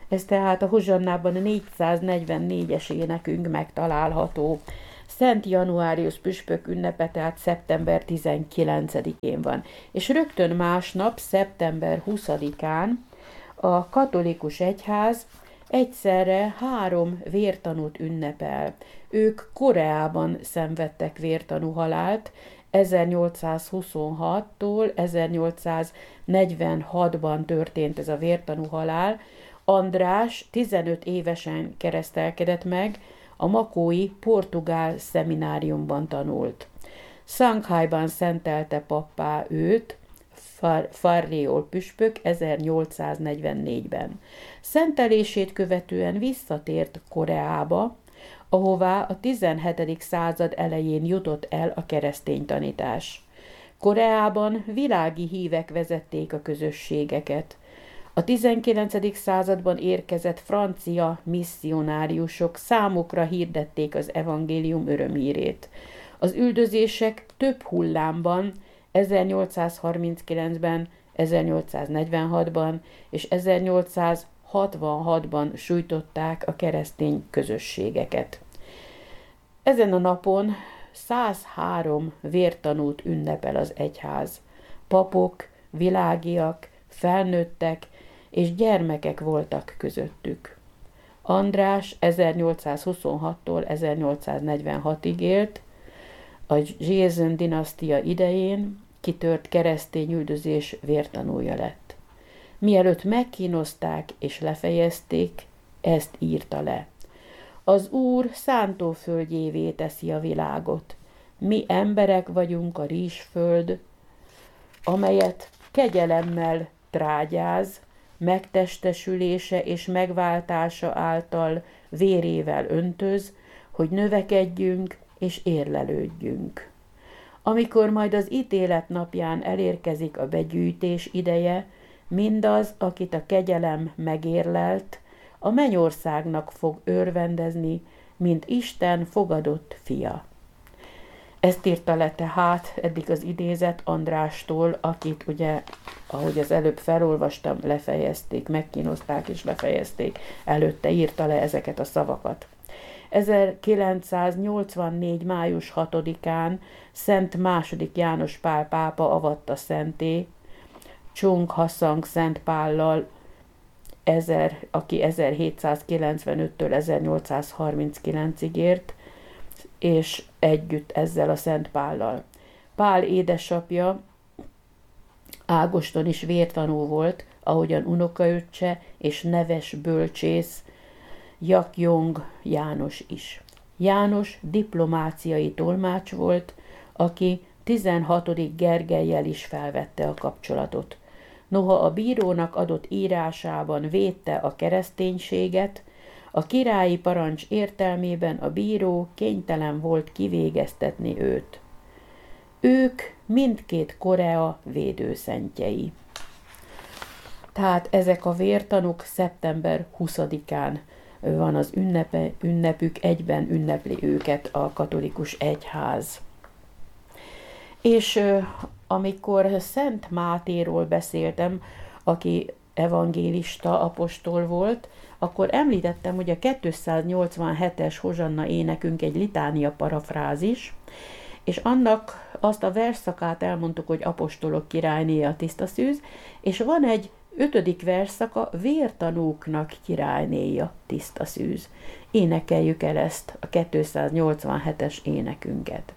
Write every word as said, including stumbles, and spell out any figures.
Ez tehát a Hozsannában a négyszáznegyvennégyes énekünk megtalálható. Szent Januárius püspök ünnepe, tehát szeptember tizenkilencedikén van. És rögtön másnap, szeptember huszadikán a katolikus egyház egyszerre három vértanút ünnepel. Ők Koreában szenvedtek vértanú halált, ezernyolcszázhuszonhattól ezernyolcszáznegyvenhatban történt ez a vértanú halál. András tizenöt évesen keresztelkedett meg, a makói portugál szemináriumban tanult. Szanghajban szentelte pappá őt Far- Farriol püspök ezernyolcszáznegyvennégyben. Szentelését követően visszatért Koreába, ahová a tizenhetedik század elején jutott el a keresztény tanítás. Koreában világi hívek vezették a közösségeket. A tizenkilencedik században érkezett francia misszionáriusok számukra hirdették az evangélium örömhírét. Az üldözések több hullámban, ezernyolcszázharminckilencben, ezernyolcszáznegyvenhatban és ezernyolcszázhatvanhatban sújtották a keresztény közösségeket. Ezen a napon százhárom vértanút ünnepel az egyház. Papok, világiak, felnőttek és gyermekek voltak közöttük. András ezernyolcszázhuszonhattól ezernyolcszáznegyvenhatig élt, a Joseon dinasztia idején kitört keresztény üldözés vértanúja lett. Mielőtt megkínozták és lefejezték, ezt írta le. Az Úr szántóföldjévé teszi a világot. Mi emberek vagyunk a rizsföld, amelyet kegyelemmel trágyáz, megtestesülése és megváltása által vérével öntöz, hogy növekedjünk és érlelődjünk. Amikor majd az ítélet napján elérkezik a begyűjtés ideje, mindaz, akit a kegyelem megérlelt, a mennyországnak fog örvendezni, mint Isten fogadott fia. Ezt írta le tehát eddig az idézet Andrástól, akit ugye, ahogy az előbb felolvastam, lefejezték, megkínozták és lefejezték. Előtte írta le ezeket a szavakat. ezerkilencszáznyolcvannégy. május hatodikán Szent második János Pál pápa avatta szenté, Chung Hasszang Szent Pállal, ezer, aki ezerhétszázkilencvenöttől ezernyolcszázharminckilencig ért, és együtt ezzel a Szent Pállal. Pál édesapja Ágoston is vértanú volt, ahogyan unokaöccse és neves bölcsész Jakjong János is. János diplomáciai tolmács volt, aki tizenhatodik Gergellyel is felvette a kapcsolatot. Noha a bírónak adott írásában védte a kereszténységet, a királyi parancs értelmében a bíró kénytelen volt kivégeztetni őt. Ők mindkét Korea védőszentjei. Tehát ezek a vértanúk szeptember huszadikán van az ünnepe, ünnepük, egyben ünnepli őket a katolikus egyház. És amikor Szent Mátéról beszéltem, aki evangélista apostol volt, akkor említettem, hogy a kétszáznyolcvanhetes Hozsanna énekünk egy litánia parafrázis, és annak azt a versszakát elmondtuk, hogy apostolok királyné a tiszta szűz, és van egy ötödik versszaka, vértanúknak királynéja tiszta szűz. Énekeljük el ezt a kétszáznyolcvanhetes énekünket.